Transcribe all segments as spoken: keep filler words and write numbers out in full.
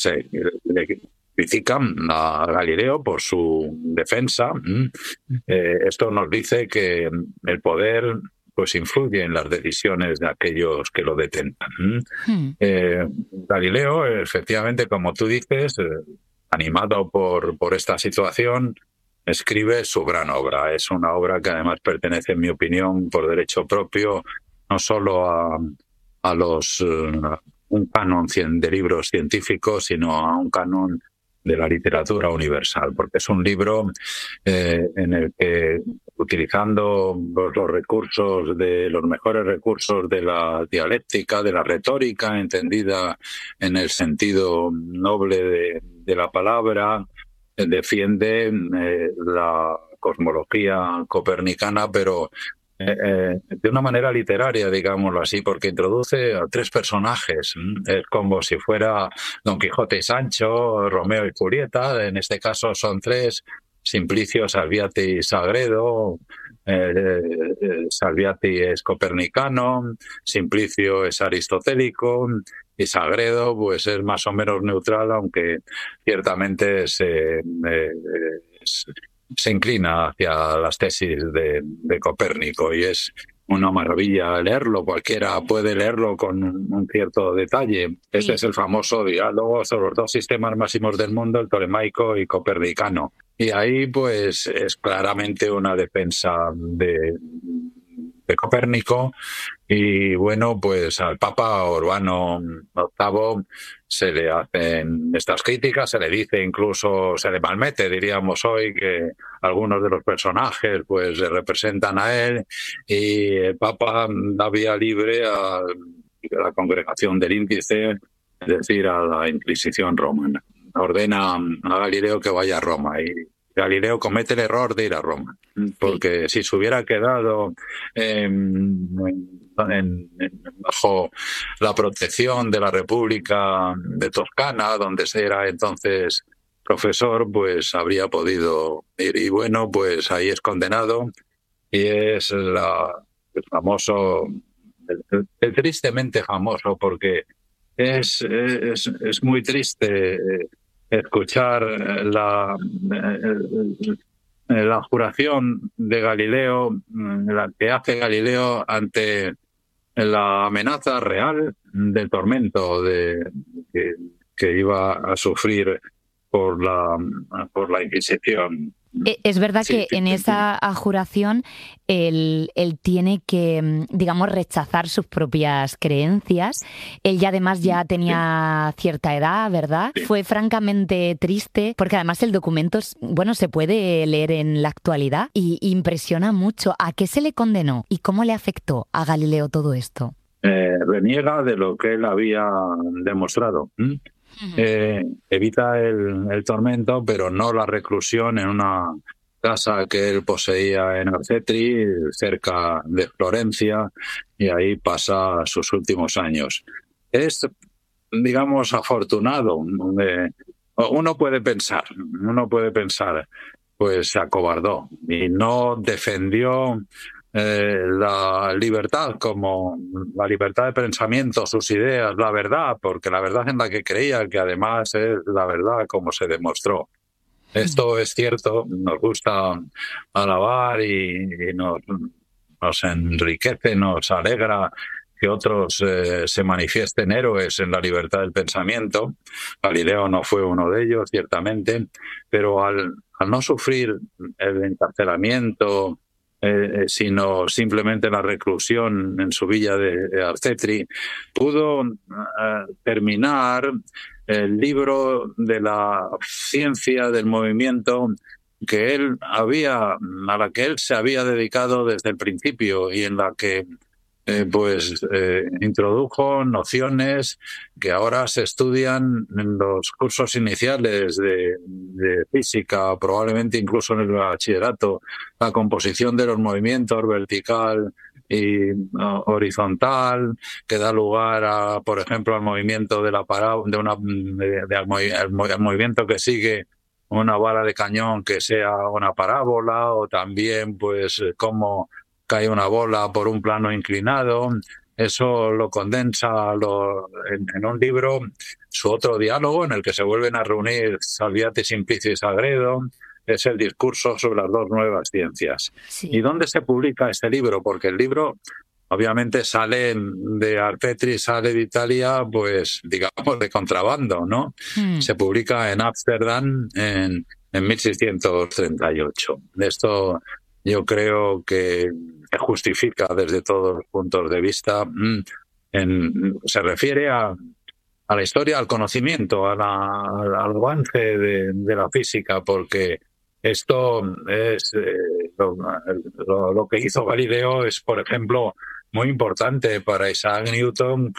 se le critican a Galileo por su defensa. Eh, esto nos dice que el poder pues influye en las decisiones de aquellos que lo detentan. Hmm. Eh, Galileo, efectivamente, como tú dices, eh, animado por, por esta situación, escribe su gran obra. Es una obra que además pertenece, en mi opinión, por derecho propio, no solo a, a los uh, un canon de libros científicos, sino a un canon de la literatura universal, porque es un libro eh, en el que, utilizando los, los recursos de los mejores recursos de la dialéctica, de la retórica, entendida en el sentido noble de, de la palabra, eh, defiende eh, la cosmología copernicana, pero Eh, eh, de una manera literaria, digámoslo así, porque introduce a tres personajes. Es como si fuera Don Quijote y Sancho, Romeo y Julieta. En este caso son tres: Simplicio, Salviati y Sagredo. Eh, eh, Salviati es copernicano, Simplicio es aristotélico y Sagredo pues es más o menos neutral, aunque ciertamente se... Eh, es, se inclina hacia las tesis de, de Copérnico, y es una maravilla leerlo. Cualquiera puede leerlo con un cierto detalle. Este sí. Es el famoso diálogo sobre los dos sistemas máximos del mundo, el tolemaico y copernicano. Y ahí pues es claramente una defensa de, de Copérnico. Y bueno, pues al Papa Urbano octavo se le hacen estas críticas, se le dice, incluso se le malmete, diríamos hoy, que algunos de los personajes pues le representan a él, y el Papa da vía libre a la congregación del índice, es decir, a la Inquisición romana. Ordena a Galileo que vaya a Roma, y Galileo comete el error de ir a Roma, porque si se hubiera quedado eh, En, en, bajo la protección de la República de Toscana, donde era entonces profesor, pues habría podido ir. Y bueno, pues ahí es condenado, y es la, el famoso, el, el tristemente famoso, porque es, es, es muy triste escuchar la... El, la juración de Galileo, la que hace Galileo ante la amenaza real del tormento de, que, que iba a sufrir por la, por la Inquisición. Es verdad Sí, que sí, en sí. esa juración él, él tiene que, digamos, rechazar sus propias creencias. Él ya además ya tenía cierta edad, ¿verdad? Sí. Fue francamente triste, porque además el documento, bueno, se puede leer en la actualidad y impresiona mucho. ¿A qué se le condenó y cómo le afectó a Galileo todo esto? Eh, reniega de lo que él había demostrado. ¿Mm? Eh, evita el, el tormento, pero no la reclusión en una casa que él poseía en Arcetri, cerca de Florencia, y ahí pasa sus últimos años. Es, digamos, afortunado. Eh, uno puede pensar, uno puede pensar, pues se acobardó y no defendió Eh, la libertad, como la libertad de pensamiento, sus ideas, la verdad, porque la verdad en la que creía, que además es la verdad como se demostró. Esto es cierto, nos gusta alabar y, y nos, nos enriquece, nos alegra que otros eh, se manifiesten héroes en la libertad del pensamiento. Galileo no fue uno de ellos, ciertamente, pero al, al no sufrir el encarcelamiento, Eh, sino simplemente la reclusión en su villa de Arcetri, pudo eh, terminar el libro de la ciencia del movimiento que él había, a la que él se había dedicado desde el principio, y en la que Eh, pues eh, introdujo nociones que ahora se estudian en los cursos iniciales de, de física, probablemente incluso en el bachillerato: la composición de los movimientos vertical y uh, horizontal, que da lugar a, por ejemplo, al movimiento de la parábola, de una de, de, al, al movimiento que sigue una bala de cañón que sea una parábola, o también pues cómo cae una bola por un plano inclinado. eso lo condensa lo, en, en un libro, su otro diálogo en el que se vuelven a reunir Salviati, Simplicio y Sagredo, es el discurso sobre las dos nuevas ciencias. Sí. ¿Y dónde se publica este libro? Porque el libro obviamente sale de Arpetri, sale de Italia, pues digamos de contrabando, ¿no? Hmm. Se publica en Ámsterdam en, en mil seiscientos treinta y ocho. Esto yo creo que justifica desde todos los puntos de vista. En, se refiere a, a la historia, al conocimiento, a la, al avance de, de la física, porque esto es eh, lo, lo, lo que hizo Galileo es, por ejemplo, muy importante para Isaac Newton,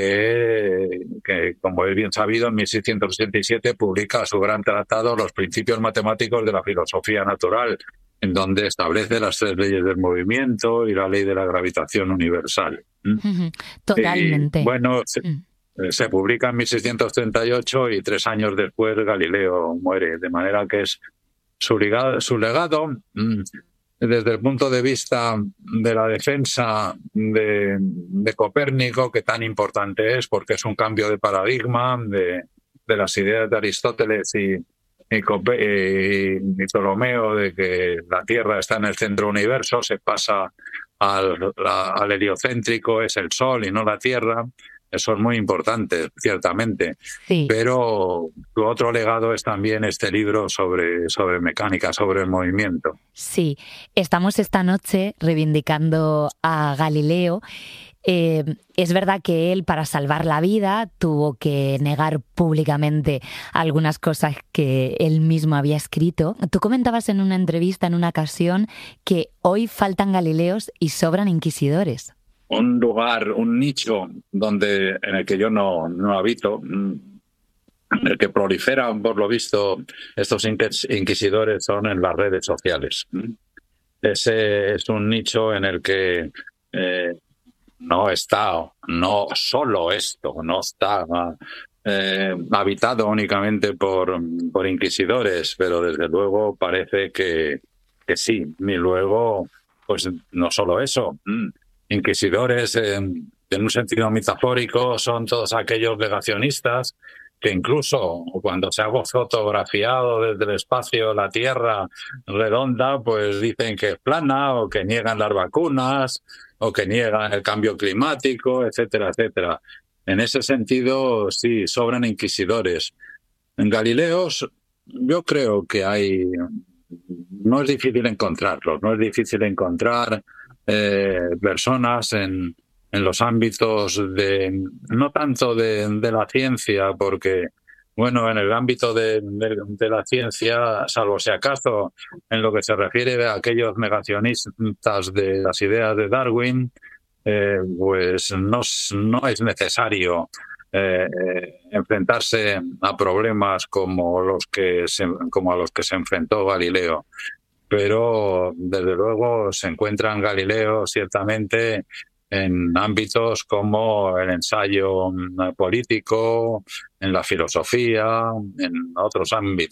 que, que, como es bien sabido, en mil seiscientos ochenta y siete publica su gran tratado Los principios matemáticos de la filosofía natural, en donde establece las tres leyes del movimiento y la ley de la gravitación universal. Totalmente. Y, bueno, se, se publica en mil seiscientos treinta y ocho y tres años después Galileo muere, de manera que es su legado, su legado desde el punto de vista de la defensa de, de Copérnico, que tan importante es porque es un cambio de paradigma de, de las ideas de Aristóteles y, y, Copé, y, y Ptolomeo de que la Tierra está en el centro del universo, se pasa al, la, al heliocéntrico, es el Sol y no la Tierra. Eso es muy importante, ciertamente. Sí. Pero tu otro legado es también este libro sobre, sobre mecánica, sobre el movimiento. Sí, estamos esta noche reivindicando a Galileo. Eh, es verdad que él, para salvar la vida, tuvo que negar públicamente algunas cosas que él mismo había escrito. Tú comentabas en una entrevista, en una ocasión, que hoy faltan Galileos y sobran inquisidores. Un lugar, un nicho donde en el que yo no, no habito, en el que proliferan, por lo visto, estos inquisidores son en las redes sociales. Ese es un nicho en el que eh, no está, no solo esto, no está eh, habitado únicamente por, por inquisidores, pero desde luego parece que, que sí. Y luego, pues no solo eso. Inquisidores, eh, en un sentido metafórico, son todos aquellos negacionistas que incluso cuando se ha fotografiado desde el espacio la Tierra redonda, pues dicen que es plana o que niegan las vacunas o que niegan el cambio climático, etcétera, etcétera. En ese sentido, sí, sobran inquisidores. En Galileos, yo creo que hay... No es difícil encontrarlos, no es difícil encontrar Eh, personas en, en los ámbitos de, no tanto de, de la ciencia, porque, bueno, en el ámbito de, de, de la ciencia, salvo si acaso en lo que se refiere a aquellos negacionistas de las ideas de Darwin, eh, pues no, no es necesario eh, enfrentarse a problemas como los que se, como a los que se enfrentó Galileo. Pero desde luego se encuentran Galileo ciertamente en ámbitos como el ensayo político, en la filosofía, en otros ámbitos.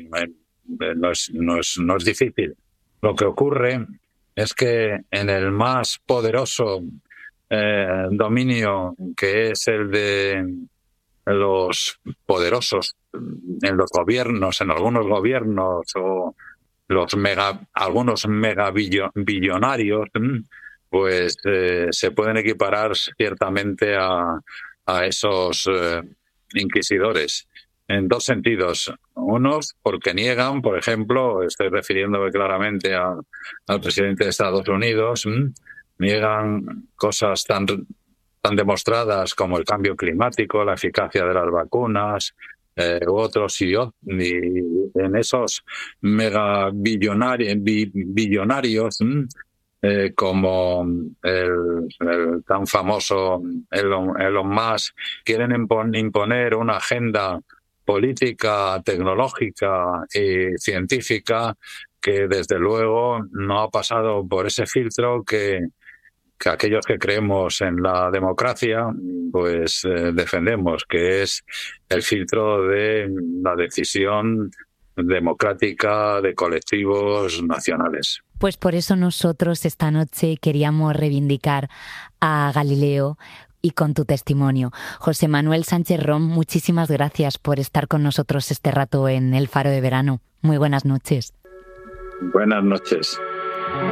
No es, no es, no es difícil. Lo que ocurre es que en el más poderoso eh, dominio, que es el de los poderosos en los gobiernos, en algunos gobiernos o los mega, algunos megabillonarios, pues eh, se pueden equiparar ciertamente a, a esos eh, inquisidores en dos sentidos. Unos porque niegan, por ejemplo, estoy refiriéndome claramente a, al presidente de Estados Unidos, ¿m? niegan cosas tan, tan demostradas como el cambio climático, la eficacia de las vacunas, Eh, u otros y, y en esos mega billonarios, billonarios eh, como el, el tan famoso Elon, Elon Musk, quieren imponer una agenda política, tecnológica y científica que desde luego no ha pasado por ese filtro que que aquellos que creemos en la democracia, pues eh, defendemos, que es el filtro de la decisión democrática de colectivos nacionales. Pues por eso nosotros esta noche queríamos reivindicar a Galileo y con tu testimonio. José Manuel Sánchez Rom, muchísimas gracias por estar con nosotros este rato en El Faro de Verano. Muy buenas noches. Buenas noches.